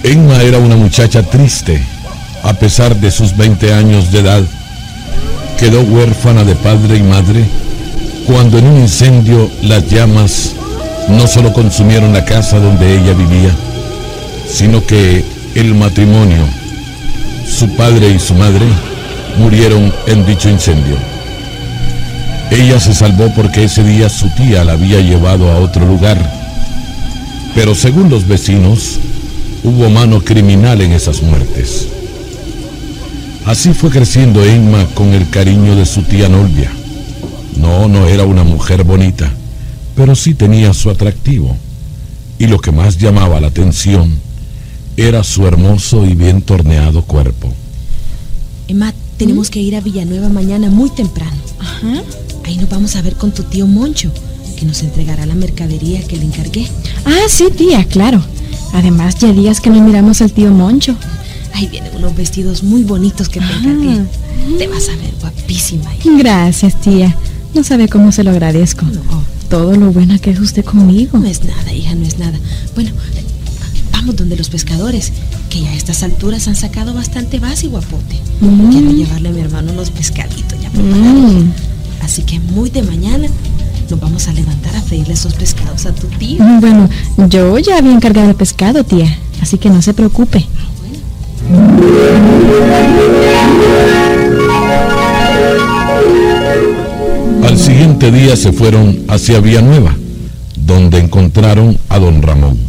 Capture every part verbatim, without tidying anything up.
Emma era una muchacha triste. A pesar de sus veinte años de edad, quedó huérfana de padre y madre cuando en un incendio las llamas no solo consumieron la casa donde ella vivía, sino que el matrimonio, su padre y su madre, murieron en dicho incendio. Ella se salvó porque ese día su tía la había llevado a otro lugar, pero según los vecinos, hubo mano criminal en esas muertes. Así fue creciendo Emma con el cariño de su tía Nolvia. No, no era una mujer bonita, pero sí tenía su atractivo. Y lo que más llamaba la atención era su hermoso y bien torneado cuerpo. Emma, tenemos ¿Mm? que ir a Villanueva mañana muy temprano. Ajá. Ahí nos vamos a ver con tu tío Moncho, que nos entregará la mercadería que le encargué. Ah, sí, tía, claro. Además, ya días que no miramos al tío Moncho. Ahí vienen unos vestidos muy bonitos que te encargué. Te vas a ver guapísima, hija. Gracias, tía. No sabe cómo se lo agradezco. No. Todo lo buena que es usted conmigo. No es nada, hija, no es nada. Bueno, vamos donde los pescadores, que ya a estas alturas han sacado bastante vas y guapote. Mm. Quiero llevarle a mi hermano unos pescaditos ya preparados. Mm. Así que muy de mañana nos vamos a levantar a freírle esos pescados a tu tío. Bueno, yo ya había encargado el pescado, tía, así que no se preocupe. Al siguiente día se fueron hacia Villanueva, donde encontraron a don Ramón.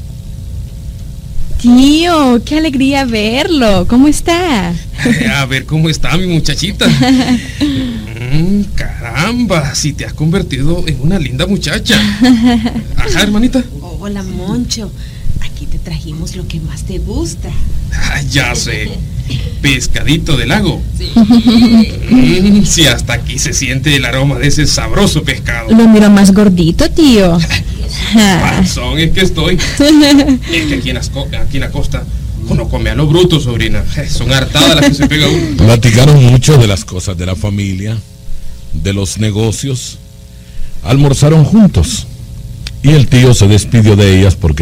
Tío, qué alegría verlo. ¿Cómo está? A ver cómo está mi muchachita. mm, caramba, si te has convertido en una linda muchacha. Ajá, hermanita. Oh, hola, Moncho. Aquí te trajimos lo que más te gusta. Ah, ya sé. Pescadito del lago. Sí. Mm, sí, hasta aquí se siente el aroma de ese sabroso pescado. Lo miro más gordito, tío. Panzón es que estoy. Es que aquí en, Asco, aquí en la costa uno come a lo bruto, sobrina. Son hartadas las que se pega uno. Platicaron mucho de las cosas de la familia, de los negocios. Almorzaron juntos y el tío se despidió de ellas porque